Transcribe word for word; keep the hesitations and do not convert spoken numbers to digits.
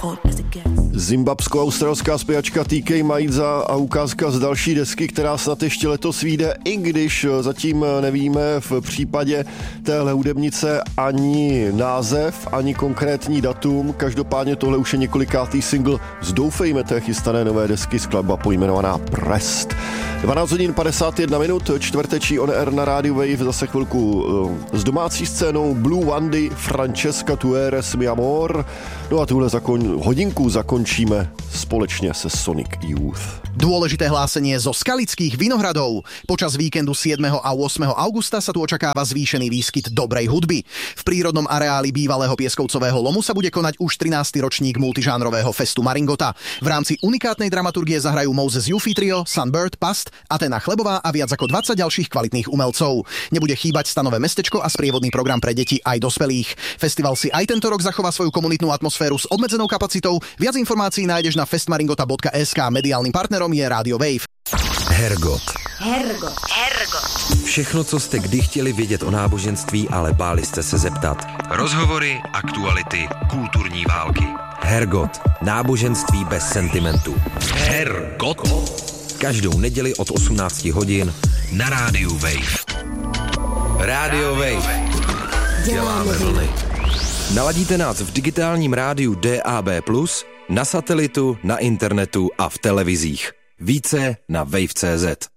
Zimbabsko-australská zpěvačka T K Maidza a ukázka z další desky, která snad ještě letos vyjde, i když zatím nevíme v případě téhle hudebnice ani název, ani konkrétní datum. Každopádně tohle už je několikátý single z doufejme té chystané nové desky, skladba pojmenovaná Prest. dvanáct hodin padesát jedna minut, čtvrteční on air na rádiu Wave, zase chvilku s domácí scénou Blue Wandy, Francesca Tu eres mi amor. No a tuhle zakon, hodinku zakončíme společne se Sonic Youth. Dôležité hlásenie zo Skalických Vinohradov. Počas víkendu siedmeho a ôsmeho augusta sa tu očakáva zvýšený výskyt dobrej hudby. V prírodnom areáli bývalého pieskovcového lomu sa bude konať už trinásty ročník multižánrového festu Maringota. V rámci unikátnej dramaturgie zahrajú Moses Yuffie Trio, Sunbird, Past, Atena Chlebová a viac ako dvadsať ďalších kvalitných umelcov. Nebude chýbať stanové mestečko a sprievodný program pre deti aj dospelých. Festival si aj tento rok zachová svoju komunitnú atmosféru s obmedzenou kapacitou. Viac informácií nájdeš na festmaringota bodka es ká. Mediálnym partnerom je Radio Wave. Hergot. Hergot. Hergot. Všechno, co jste kdy chtěli vědět o náboženství, ale báli jste se zeptat. Rozhovory, aktuality, kulturní války. Hergot. Náboženství bez sentimentu. Hergot. Každou neděli od osmnácti hodin na rádiu Wave. Radio Wave. Děláme vlny. Naladíte nás v digitálním rádiu D A B plus, na satelitu, na internetu a v televizích. Více na wave tečka cé zet.